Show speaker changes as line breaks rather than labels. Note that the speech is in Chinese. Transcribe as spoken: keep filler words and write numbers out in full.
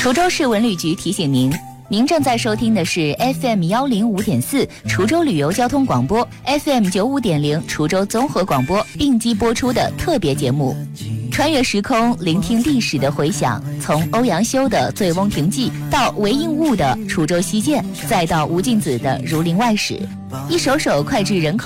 滁州市文旅局提醒您，您正在收听的是 F M 幺零五点四滁州旅游交通广播 ，F M 九五点零滁州综合广播并机播出的特别节目。穿越时空，聆听历史的回响，从欧阳修的《醉翁亭记》到韦应物的《滁州西涧》，再到吴敬梓的《儒林外史》，一首首脍炙人口